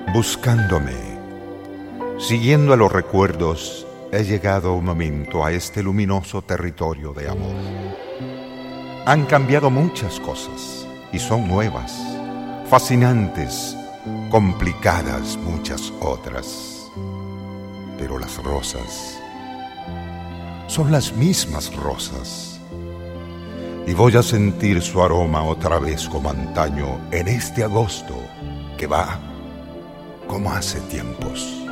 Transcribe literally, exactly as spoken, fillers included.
Buscándome, siguiendo a los recuerdos, he llegado un momento a este luminoso territorio de amor. Han cambiado muchas cosas y son nuevas, fascinantes, complicadas muchas otras. Pero las rosas son las mismas rosas. Y voy a sentir su aroma otra vez como antaño en este agosto que va como hace tiempos.